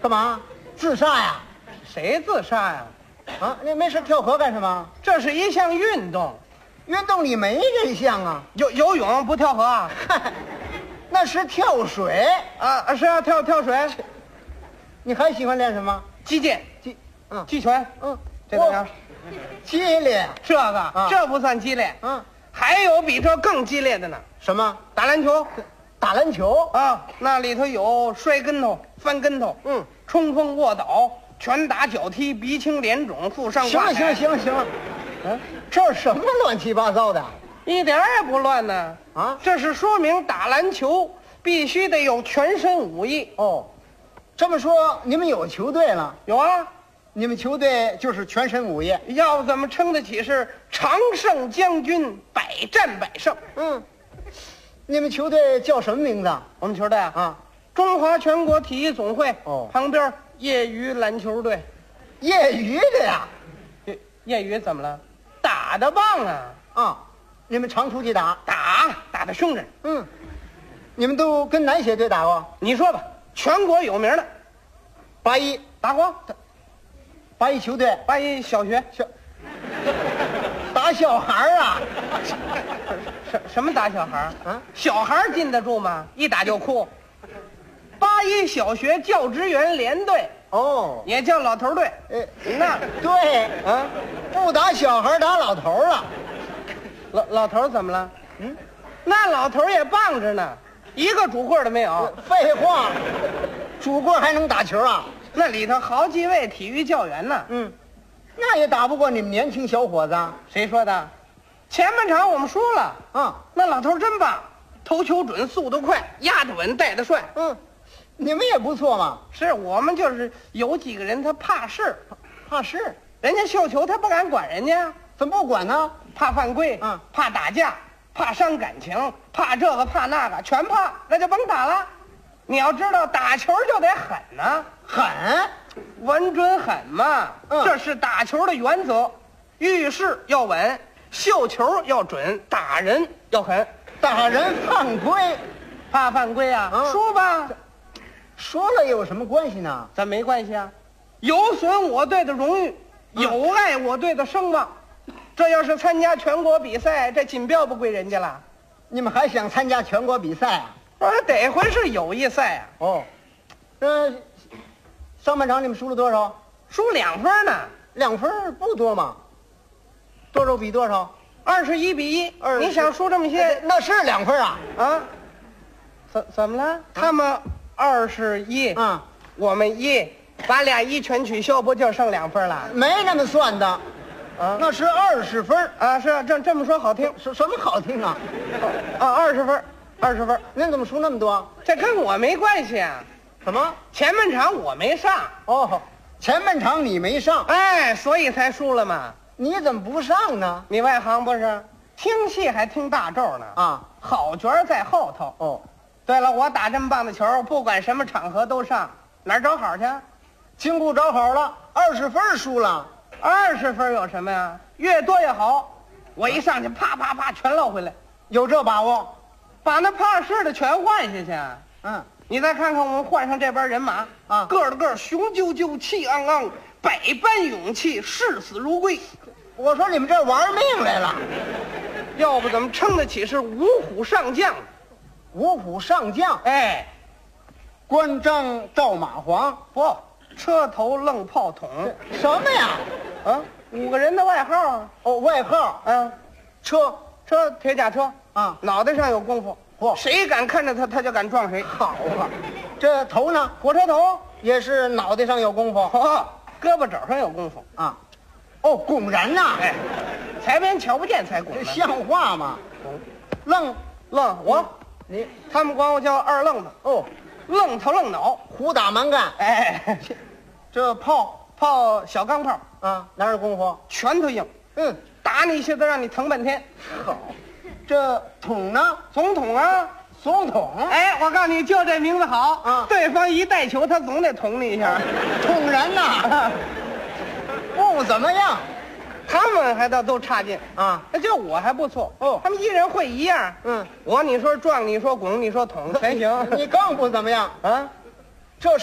干嘛？自杀呀？ 谁自杀呀？ 啊，你没事跳河干什么？ 这是一项运动， 运动里没这项啊。 游泳不跳河啊？ 嗨，那是跳水啊，是啊，跳水。 你还喜欢练什么？ 击剑、击拳，这怎么样？ 激烈。 这个、这不算激烈，还有比这更激烈的呢。 什么？ 打篮球。 打篮球啊，那里头有摔跟头、翻跟头，冲锋卧倒、拳打脚踢、鼻青脸肿、负伤挂彩。 行了，这是什么乱七八糟的？ 一点也不乱呢。啊，这是说明打篮球必须得有全身武艺。 哦，这么说你们有球队了？ 有啊， 你们球队就是全身武艺， 要怎么称得起是常胜将军，百战百胜？ 你们球队叫什么名字？ 我们球队啊，中华全国体育总会。旁边业余篮球队。 业余的呀？ 业余怎么了？打得棒啊！ 你们常出去打得凶着。 你们都跟哪些队打过？ 你说吧，全国有名的。 81 打过。 81球队 ，81小学打小孩啊？ 什么打小孩小孩禁得住吗？一打就哭。81小学教职员联队，也叫老头队。 那对不打小孩打老头了。 老头怎么了？那老头也棒着呢，一个主棍都没有。 废话，主棍还能打球啊？ 那里头好几位体育教员呢。 那也打不过你们年轻小伙子。 谁说的？前半场我们输了。那老头真棒，投球准，速度快，压得稳，带得帅。 你们也不错嘛。 是我们就是有几个人他怕事，人家绣球他不敢管人家。 怎么不管呢？ 怕犯规，怕打架，怕伤感情，怕这个怕那个，全怕，那就甭打了。你要知道，打球就得狠呢， 狠， 稳准狠嘛，这是打球的原则。遇事要稳，绣球要准，打人要狠。 打人犯规， 怕犯规啊？输吧， 说了有什么关系呢？ 咱没关系啊，有损我队的荣誉，有碍我队的声望。这要是参加全国比赛，这锦标不归人家了。 你们还想参加全国比赛啊？ 得回是友谊赛啊。 上半场你们输了多少？ 输2分呢。 2分不多嘛？多少比多少 ？21比1。你想输这么些？ 那是2分啊！ 怎么了？他们21，我们1，把俩1全取消，不就剩2分了？ 没那么算的。那是20分啊！是啊，这么说好听， 什么好听啊 ？20分， 您怎么输那么多？ 这跟我没关系啊。 什么？ 前半场我没上。 前半场你没上， 所以才输了嘛。 你怎么不上呢？ 你外行不是？听戏还听大咒呢。好角在后头。对了，我打这么棒的球，不管什么场合都上，哪儿找好去？ 经不找好了，20分输了。 20分有什么呀？越多越好。我一上去，啪啪啪，全捞回来。 有这把握？ 把那怕事的全换下去。你再看看我们换上这班人马个个雄赳赳，气昂昂，百般勇气，视死如归。 我说你们这玩命来了， 要不怎么称得起是五虎上将？ 五虎上将，关张赵马黄， 不，车头愣炮筒。 什么呀 ？5个人的外号。 外号。车铁甲车脑袋上有功夫。谁敢看着他就敢撞谁。 好啊，这头呢？ 火车头也是脑袋上有功夫。 胳膊肘上有功夫拱人呐！ 才别人瞧不见才拱。 这像话吗？愣， 他们管我叫二愣子。愣头愣脑， 虎打蛮干。这炮小钢炮哪有功夫？ 拳头硬。打你一下子让你疼半天。 好，这桶呢？ 总统啊， 总统。 我告诉你，就这名字好对方一带球，他总得捅你一下。 捅人呐！不怎么样。 他们还倒都差劲就我还不错他们一人会一样。你说撞，你说拱，你说捅全行。 你更不怎么样